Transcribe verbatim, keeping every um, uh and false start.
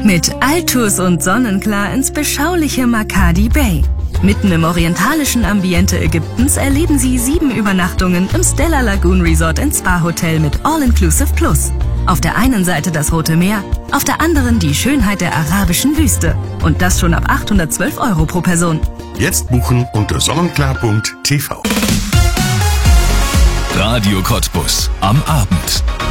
Mit Altus und Sonnenklar ins beschauliche Makadi Bay. Mitten im orientalischen Ambiente Ägyptens erleben Sie sieben Übernachtungen im Stella Lagoon Resort and Spa Hotel mit All-Inclusive Plus. Auf der einen Seite das Rote Meer, auf der anderen die Schönheit der arabischen Wüste. Und das schon ab achthundertzwölf Euro pro Person. Jetzt buchen unter sonnenklar punkt t v. Radio Cottbus am Abend.